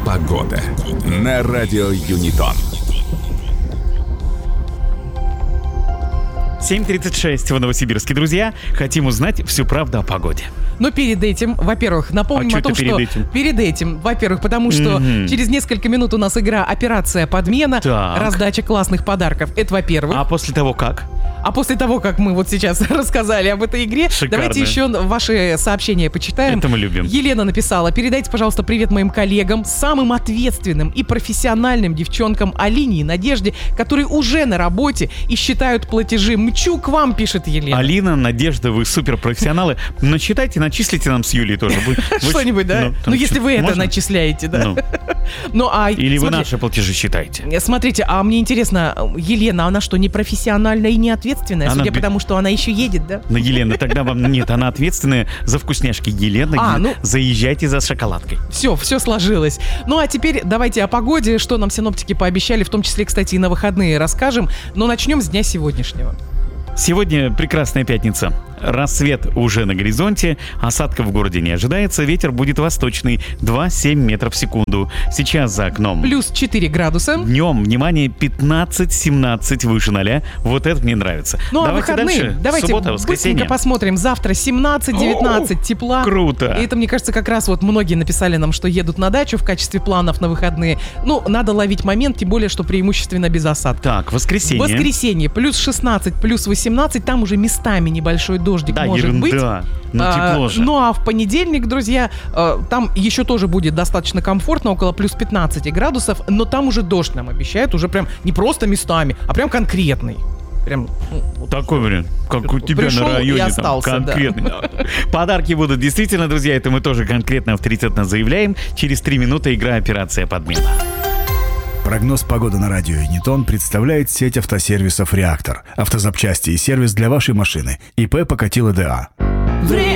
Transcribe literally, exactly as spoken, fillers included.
Погода на радио Юнитон. семь тридцать шесть в Новосибирске, друзья. Хотим узнать всю правду о погоде. Но перед этим, во-первых, напомним а о том, перед что... Этим? Перед этим, во-первых, потому что mm-hmm. через несколько минут у нас игра «Операция подмена», так. раздача классных подарков. Это во-первых. А после того как? А после того, как мы вот сейчас рассказали об этой игре, шикарно. Давайте еще ваши сообщения почитаем. Это мы любим. Елена написала: передайте, пожалуйста, привет моим коллегам, самым ответственным и профессиональным девчонкам Алине и Надежде, которые уже на работе и считают платежи. Мчу к вам, пишет Елена. Алина, Надежда, вы суперпрофессионалы. Но считайте, начислите нам с Юлей тоже. Вы, вы... Что-нибудь, да? Ну, ну если вы можно? это начисляете, да? Ну. ну, а, Или смотри, вы наши платежи считаете? Смотрите, а мне интересно, Елена, она что, не профессиональная и не ответственная? Она... Судя по тому, что она еще едет, да? Ну, Елена, тогда вам нет, она ответственная за вкусняшки. Елена, а, ну... заезжайте за шоколадкой. Все, все сложилось. Ну, а теперь давайте о погоде, что нам синоптики пообещали, в том числе, кстати, и на выходные расскажем. Но начнем с дня сегодняшнего. Сегодня прекрасная пятница. Рассвет уже на горизонте, осадков в городе не ожидается, ветер будет восточный, два семь метров в секунду. Сейчас за окном плюс четыре градуса. Днем, внимание, пятнадцать-семнадцать выше ноля. Вот это мне нравится. Ну давайте а выходные, дальше. давайте Суббота, воскресенье. быстренько посмотрим. Завтра семнадцать-девятнадцать тепла. Круто. И это, мне кажется, как раз вот многие написали нам, что едут на дачу в качестве планов на выходные. Ну, надо ловить момент, тем более, что преимущественно без осадков. Так, воскресенье. Воскресенье, плюс шестнадцать, плюс восемнадцать, там уже местами небольшой дождик да, может ерунда. быть. Ну, тепло а, же. Ну, а в понедельник, друзья, а, там еще тоже будет достаточно комфортно, около плюс пятнадцать градусов, но там уже дождь нам обещают, уже прям не просто местами, а прям конкретный. Прям, ну, такой, блин, как у тебя на районе. И остался, там, конкретный. Да. Подарки будут действительно, друзья, это мы тоже конкретно, авторитетно заявляем. Через три минуты игра «Операция подмена». Прогноз погоды на радио Юнитон представляет сеть автосервисов «Реактор». Автозапчасти и сервис для вашей машины. ИП Покатило ДА. Время.